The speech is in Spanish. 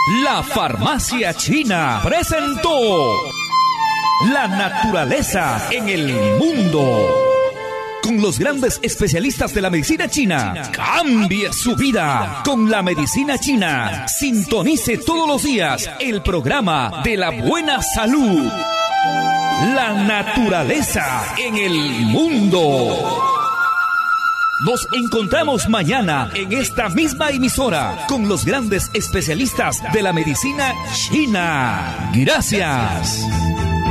La Farmacia China presentó La naturaleza en el mundo. Con los grandes especialistas de la medicina china. Cambie su vida con la medicina china. Sintonice todos los días el programa de la buena salud. La naturaleza en el mundo. Nos encontramos mañana en esta misma emisora con los grandes especialistas de la medicina china. Gracias.